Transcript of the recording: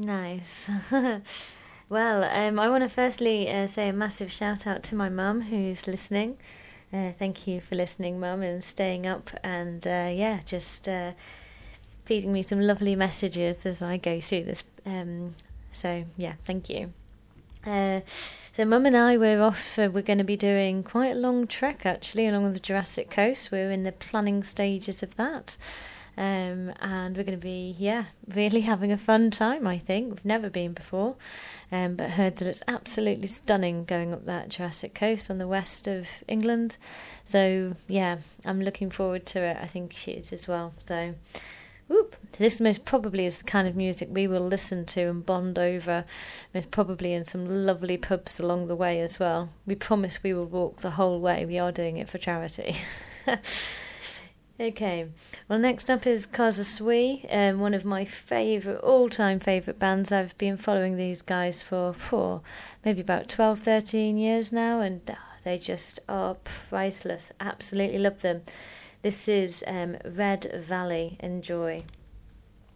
Nice. Well, I want to firstly say a massive shout out to my mum who's listening. Thank you for listening, Mum, and staying up and just feeding me some lovely messages as I go through this. Thank you. So Mum and I were off. We're going to be doing quite a long trek actually along the Jurassic Coast. We're in the planning stages of that. And we're going to be, really having a fun time, I think. We've never been before, but heard that it's absolutely stunning going up that Jurassic Coast on the west of England. So, I'm looking forward to it. I think she is as well. So, this most probably is the kind of music we will listen to and bond over, most probably in some lovely pubs along the way as well. We promise we will walk the whole way. We are doing it for charity. Okay, well, next up is Casa Sui, one of my all-time favourite bands. I've been following these guys for maybe about 12, 13 years now, and they just are priceless. Absolutely love them. This is Red Valley. Enjoy.